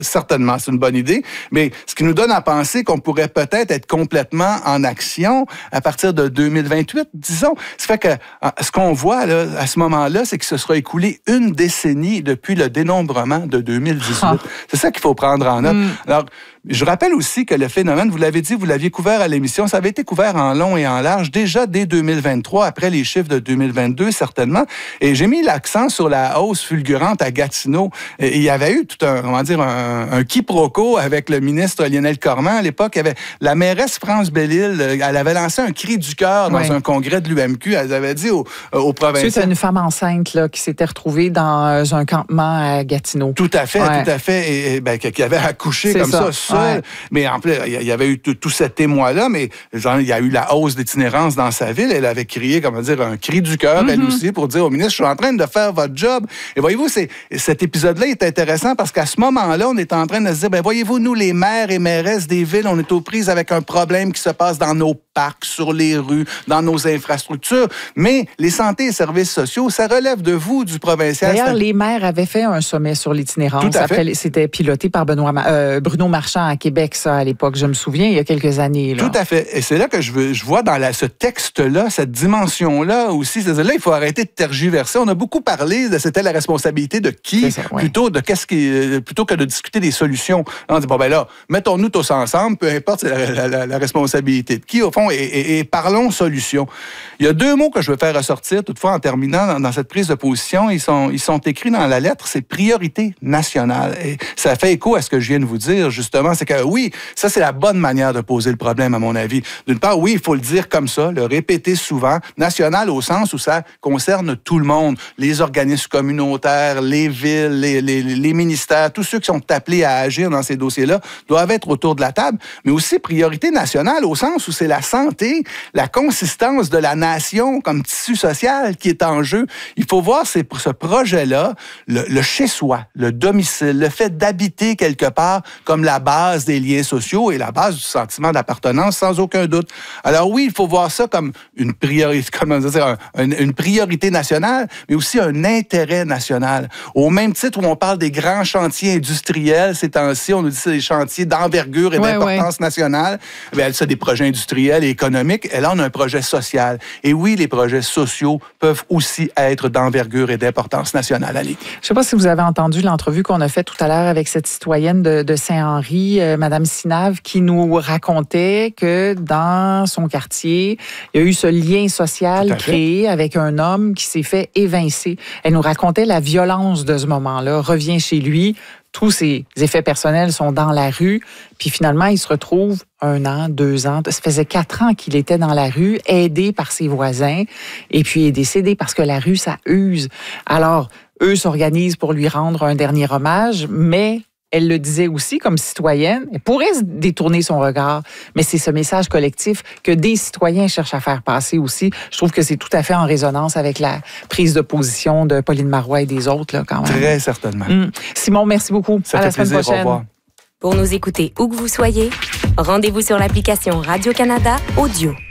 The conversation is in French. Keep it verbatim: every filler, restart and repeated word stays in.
Certainement, c'est une bonne idée. Mais ce qui nous donne à penser qu'on pourrait peut-être être complètement en action à partir de deux mille vingt-huit, disons. Ça fait que ce qu'on voit là, à ce moment-là, c'est qu'il se sera écoulé une décennie depuis le dénombrement de deux mille dix-huit. Ah. C'est ça qu'il faut prendre en note. Mm. Alors, je rappelle aussi que le phénomène, vous l'avez dit, vous l'aviez couvert à l'émission, ça avait été couvert en long et en large déjà dès deux mille vingt-trois, après les chiffres de deux mille vingt-deux, certainement. Et j'ai mis l'accent sur la hausse fulgurante à Gatineau. Et il y avait eu tout un, comment dire, un, un quiproquo avec le ministre Lionel Corman. À l'époque, il y avait la mairesse France Belle-Île, elle avait lancé un cri du cœur dans oui. un congrès de l'U M Q. Elle avait dit aux, aux provinciaux... C'est une femme enceinte là, qui s'était retrouvée dans un campement à Gatineau. Tout à fait, ouais. tout à fait. Et, et ben, qui avait accouché comme ça, ça Ouais. Mais en plus, il y avait eu tout, tout cet émoi-là, mais genre, il y a eu la hausse d'itinérance dans sa ville. Elle avait crié, comment dire, un cri du cœur, mm-hmm. elle aussi, pour dire au ministre, je suis en train de faire votre job. Et voyez-vous, c'est, cet épisode-là est intéressant parce qu'à ce moment-là, on est en train de se dire, ben voyez-vous, nous, les maires et mairesses des villes, on est aux prises avec un problème qui se passe dans nos parcs, sur les rues, dans nos infrastructures. Mais les santé et services sociaux, ça relève de vous, du provincial. D'ailleurs, les maires avaient fait un sommet sur l'itinérance. Tout à fait. Après, c'était piloté par Benoît, euh, Bruno Marchand à Québec, ça, à l'époque. Je me souviens, il y a quelques années. Là. Tout à fait. Et c'est là que je, veux, je vois dans la, ce texte-là, cette dimension-là aussi. C'est-à-dire là, il faut arrêter de tergiverser. On a beaucoup parlé de c'était la responsabilité de qui, ça, ouais. plutôt, de qu'est-ce qui, plutôt que de discuter des solutions. Là, on dit, bon, ben là, mettons-nous tous ensemble, peu importe c'est la, la, la, la responsabilité de qui, au fond, et, et, et parlons solutions. Il y a deux mots que je veux faire ressortir, toutefois, en terminant dans, dans cette prise de position. Ils sont, ils sont écrits dans la lettre, c'est priorité nationale. Et ça fait écho à ce que je viens de vous dire, justement. C'est que oui, ça, c'est la bonne manière de poser le problème, à mon avis. D'une part, oui, il faut le dire comme ça, le répéter souvent. National au sens où ça concerne tout le monde. Les organismes communautaires, les villes, les, les, les ministères, tous ceux qui sont appelés à agir dans ces dossiers-là doivent être autour de la table. Mais aussi priorité nationale au sens où c'est la santé, la consistance de la nation comme tissu social qui est en jeu. Il faut voir ces, ce projet-là, le, le chez-soi, le domicile, le fait d'habiter quelque part comme la base des liens sociaux et la base du sentiment d'appartenance, sans aucun doute. Alors oui, il faut voir ça comme une priorité, comment dire, un, une, une priorité nationale, mais aussi un intérêt national. Au même titre où on parle des grands chantiers industriels, ces temps-ci, on nous dit que c'est des chantiers d'envergure et ouais, d'importance ouais. nationale. Bien, c'est des projets industriels et économiques. Et là, on a un projet social. Et oui, les projets sociaux peuvent aussi être d'envergure et d'importance nationale. Allez. Je ne sais pas si vous avez entendu l'entrevue qu'on a faite tout à l'heure avec cette citoyenne de, de Saint-Henri, euh, Mme Sinave, qui nous racontait que dans son quartier, il y a eu ce lien social créé avec un homme qui s'est fait évincer. Elle nous racontait la violence de ce moment-là, revient chez lui, tous ses effets personnels sont dans la rue, puis finalement, il se retrouve un an, deux ans, ça faisait quatre ans qu'il était dans la rue, aidé par ses voisins, et puis il est décédé parce que la rue, ça use. Alors, eux s'organisent pour lui rendre un dernier hommage, mais elle le disait aussi comme citoyenne, elle pourrait détourner son regard, mais c'est ce message collectif que des citoyens cherchent à faire passer aussi. Je trouve que c'est tout à fait en résonance avec la prise de position de Pauline Marois et des autres, là, quand même. Très certainement. Mmh. Simon, merci beaucoup. Ça à fait la semaine plaisir, prochaine. Au revoir. Pour nous écouter où que vous soyez, rendez-vous sur l'application Radio-Canada Audio.